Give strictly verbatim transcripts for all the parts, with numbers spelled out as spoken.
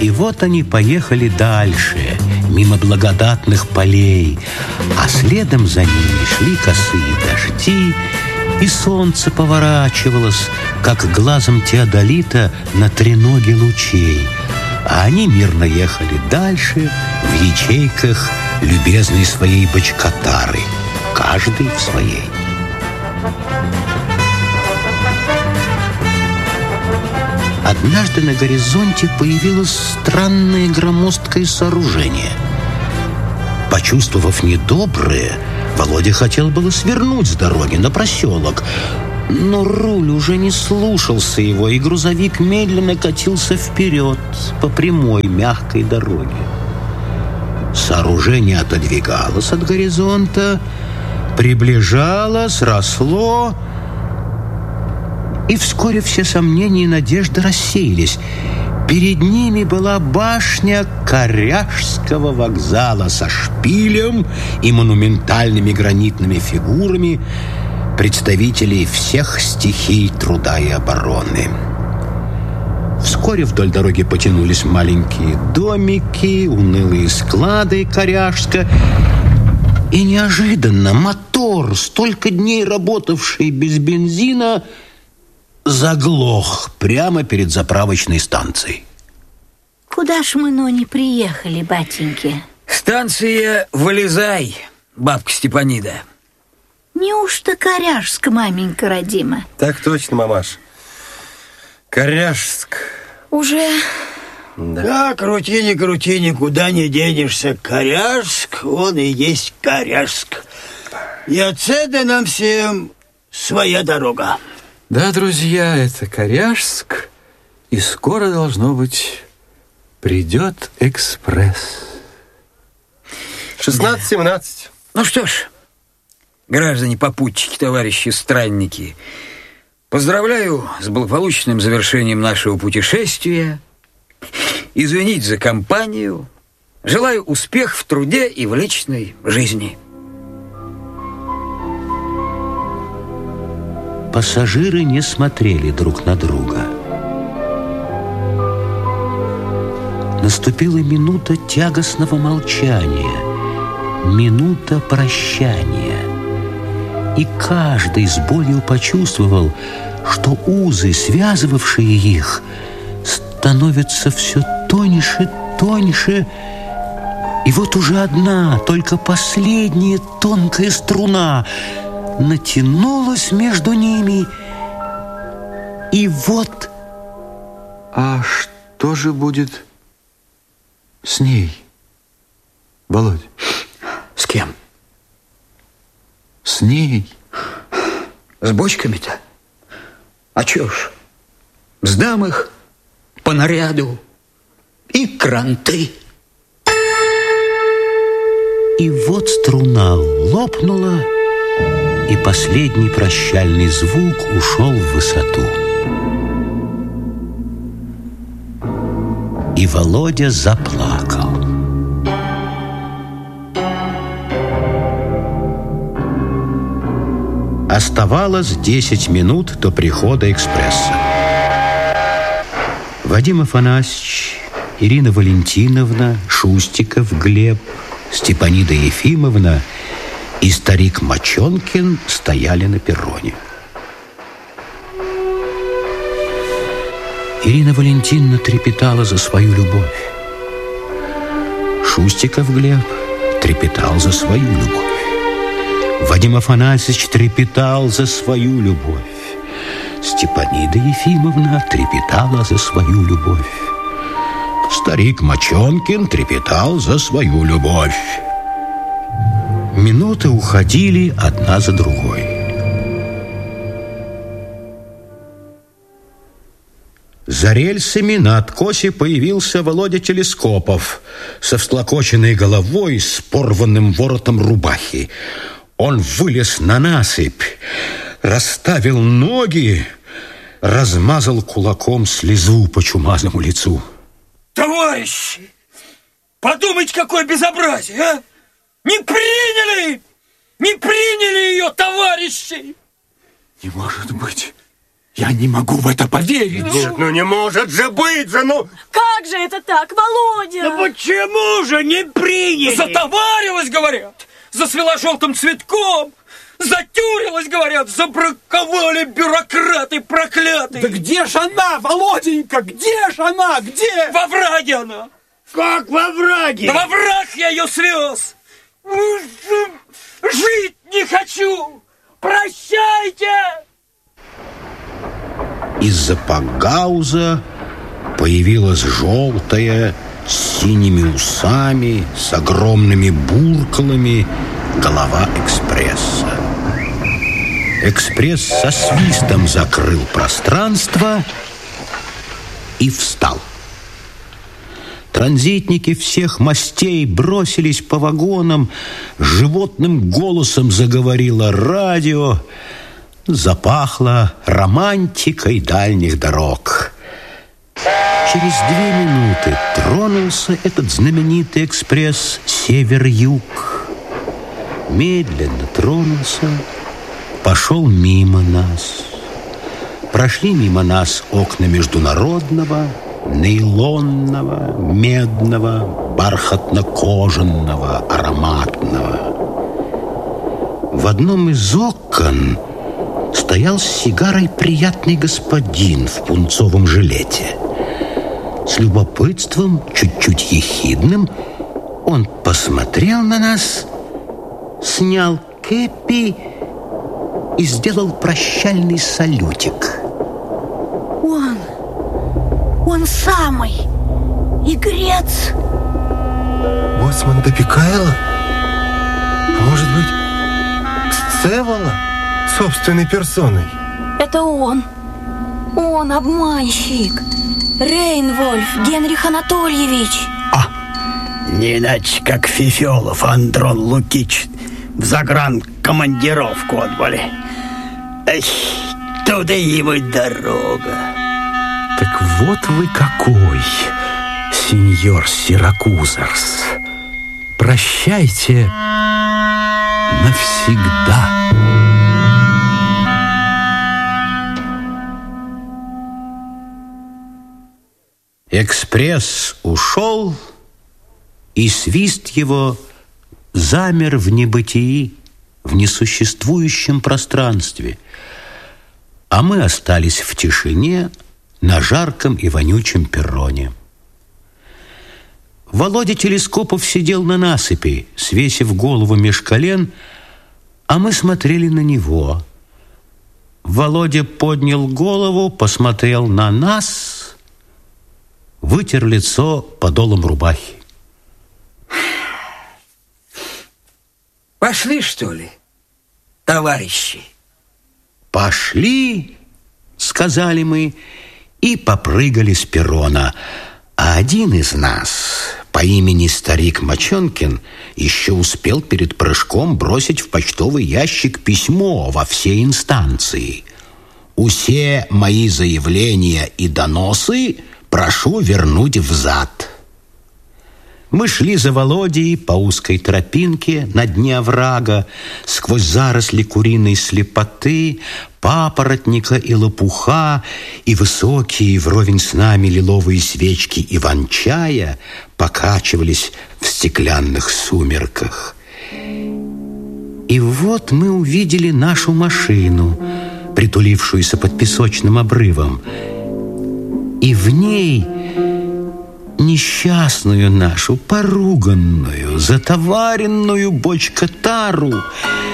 И вот они поехали дальше, мимо благодатных полей, а следом за ними шли косые дожди, и солнце поворачивалось, как глазом теодолита на треноге лучей, а они мирно ехали дальше в ячейках любезной своей бочкотары, каждый в своей. Однажды на горизонте появилось странное громоздкое сооружение. Почувствовав недоброе, Володя хотел было свернуть с дороги на проселок, но руль уже не слушался его, и грузовик медленно катился вперед по прямой мягкой дороге. Сооружение отодвигалось от горизонта, приближалось, росло, и вскоре все сомнения и надежды рассеялись. Перед ними была башня Коряжского вокзала со шпилем и монументальными гранитными фигурами представителей всех стихий труда и обороны. Вскоре вдоль дороги потянулись маленькие домики, унылые склады Коряжска, и неожиданно мотор, столько дней работавший без бензина, заглох прямо перед заправочной станцией. Куда ж мы, но не приехали, батеньки? Станция Вылезай, бабка Степанида. Неужто Коряжск, маменька родима? Так точно, мамаш. Коряжск. Уже? Да. Да, крути, не крути, никуда не денешься. Коряжск, он и есть Коряжск. И отсюда нам всем своя дорога. Да, друзья, это Коряжск, и скоро, должно быть, придет экспресс. шестнадцать семнадцать. Ну что ж, граждане попутчики, товарищи странники, поздравляю с благополучным завершением нашего путешествия. Извините за компанию. Желаю успех в труде и в личной жизни. Пассажиры не смотрели друг на друга. Наступила минута тягостного молчания, минута прощания. И каждый с болью почувствовал, что узы, связывавшие их, становятся все тоньше, тоньше. И вот уже одна, только последняя тонкая струна натянулась между ними, и вот... А что же будет с ней, Володь? С кем? С ней. С бочками-то? А чё ж? Сдам их по наряду и кранты. И вот струна лопнула, и последний прощальный звук ушел в высоту. И Володя заплакал. Оставалось десять минут до прихода экспресса. Вадим Афанасьевич, Ирина Валентиновна, Шустиков Глеб, Степанида Ефимовна и старик Мочонкин стояли на перроне. Ирина Валентиновна трепетала за свою любовь. Шустиков Глеб трепетал за свою любовь. Вадим Афанасьевич трепетал за свою любовь. Степанида Ефимовна трепетала за свою любовь. Старик Мочонкин трепетал за свою любовь. Минуты уходили одна за другой. За рельсами на откосе появился Володя Телескопов со всклокоченной головой, с порванным воротом рубахи. Он вылез на насыпь, расставил ноги, размазал кулаком слезу по чумазому лицу. Товарищи, подумайте, какое безобразие, а! Не приняли! Не приняли ее, товарищи! Не может быть. Я не могу в это поверить. Нет, ну не может же быть же, ну... Как же это так, Володя? Да почему же не приняли? Затоварилась, говорят, засвела желтым цветком, затюрилась, говорят, забраковали бюрократы проклятые. Да где же она, Володенька, где же она, где? Во враге она. Как во враге? Да во враг я ее свез. Жить не хочу. Прощайте. Из-за пагауза появилась желтая, с синими усами, с огромными буркалами голова экспресса. Экспресс со свистом закрыл пространство и встал. Транзитники всех мастей бросились по вагонам, животным голосом заговорило радио, запахло романтикой дальних дорог. Через две минуты тронулся этот знаменитый экспресс «Север-Юг». Медленно тронулся, пошел мимо нас. Прошли мимо нас окна международного, нейлонного, медного, бархатно-кожаного, ароматного. В одном из окон стоял с сигарой приятный господин в пунцовом жилете. С любопытством, чуть-чуть ехидным, он посмотрел на нас, снял кепи и сделал прощальный салютик. Он, он самый, игрец. Боцман Допекайло? А может быть, Сцевола собственной персоной? Это он. Он обманщик. Рейнвольф Генрих Анатольевич. А, не иначе, как Фифелов Андрон Лукич в загранкомандировку отбыли. Эх, туда ему дорога. Так вот вы какой, сеньор Сиракузерс. Прощайте навсегда. Экспресс ушел, и свист его замер в небытии, в несуществующем пространстве, а мы остались в тишине на жарком и вонючем перроне. Володя Телескопов сидел на насыпи, свесив голову меж колен, а мы смотрели на него. Володя поднял голову, посмотрел на нас, вытер лицо подолом рубахи. Пошли, что ли, товарищи? «Пошли», — сказали мы, и попрыгали с перрона. А один из нас, по имени старик Мочонкин, еще успел перед прыжком бросить в почтовый ящик письмо во все инстанции. «Усе мои заявления и доносы прошу вернуть взад». Мы шли за Володей по узкой тропинке на дне оврага, сквозь заросли куриной слепоты, папоротника и лопуха, и высокие вровень с нами лиловые свечки иван-чая покачивались в стеклянных сумерках. И вот мы увидели нашу машину, притулившуюся под песочным обрывом, и в ней несчастную нашу, поруганную, затоваренную бочкотару.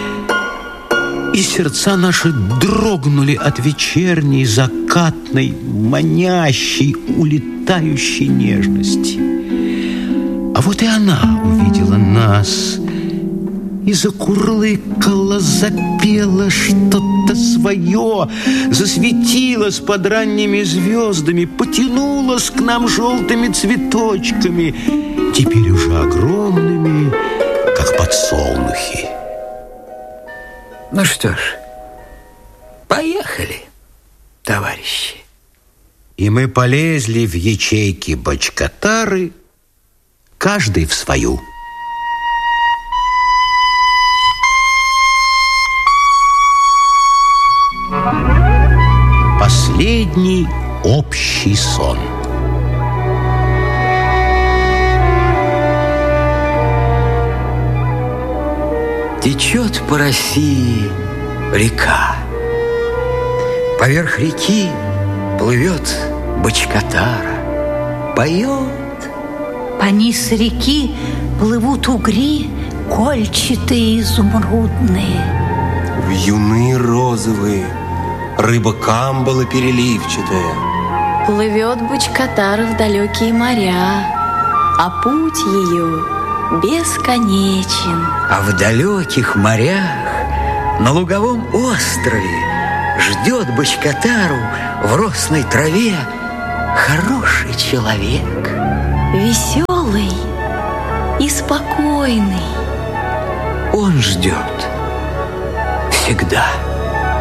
И сердца наши дрогнули от вечерней, закатной, манящей, улетающей нежности. А вот и она увидела нас и закурлыкала, запела что-то свое, засветилась под ранними звездами, потянулась к нам желтыми цветочками, теперь уже огромными, как подсолнухи. Ну что ж, поехали, товарищи. И мы полезли в ячейки бочкотары, каждый в свою. новогодний общий сон. Течет по России река. Поверх реки плывет бочкатара, поет. По низ реки плывут угри, кольчатые, изумрудные. Вьюны розовые, рыба камбала переливчатая. Плывет бочкатара в далекие моря, а путь ее бесконечен. А в далеких морях на луговом острове ждет бочкатару в росной траве хороший человек. Веселый и спокойный. Он ждет всегда.